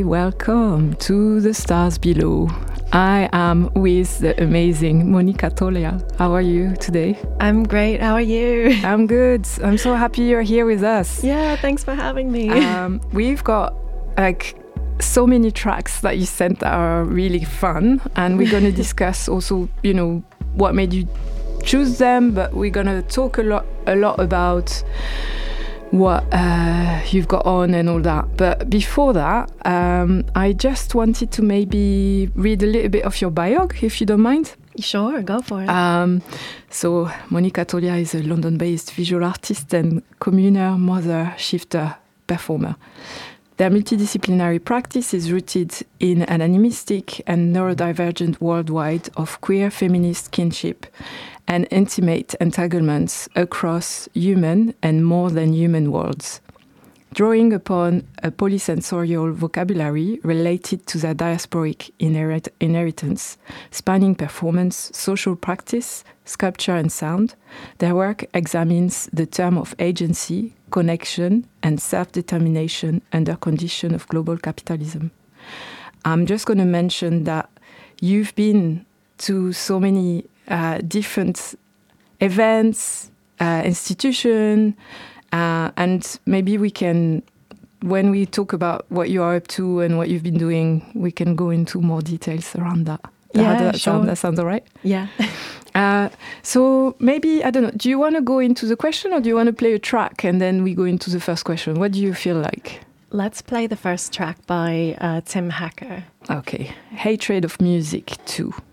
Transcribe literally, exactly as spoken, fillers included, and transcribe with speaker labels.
Speaker 1: Welcome to The Stars Below. I am with the amazing Monica Tolia. How are you today?
Speaker 2: I'm great. How are you?
Speaker 1: I'm good. I'm so happy you're here with us.
Speaker 2: Yeah, thanks for having me.
Speaker 1: Um, we've got like so many tracks that you sent that are really fun, and we're going to discuss also, you know, what made you choose them, but we're going to talk a lot, a lot about what uh, you've got on and all that. But before that, um, I just wanted to maybe read a little bit of your bio, if you don't mind.
Speaker 2: Sure, go for it.
Speaker 1: Um, so Monica Tolia is a London-based visual artist and communer, mother, shifter, performer. Their multidisciplinary practice is rooted in an animistic and neurodivergent worldwide of queer feminist kinship and intimate entanglements across human and more than human worlds, drawing upon a polysensorial vocabulary related to their diasporic inherit- inheritance, spanning performance, social practice, sculpture and sound. Their work examines the term of agency, connection, and self-determination under condition of global capitalism. I'm just going to mention that you've been to so many uh, different events, uh, institutions, uh, and maybe we can, when we talk about what you are up to and what you've been doing, we can go into more details around that.
Speaker 2: Yeah,
Speaker 1: How does that
Speaker 2: sure.
Speaker 1: sound? That sounds all right?
Speaker 2: Yeah.
Speaker 1: Uh, so maybe, I don't know, do you want to go into the question or do you want to play a track and then we go into the first question? What do you feel like?
Speaker 2: Let's play the first track by uh, Tim Hacker.
Speaker 1: Okay. Hatred of Music two.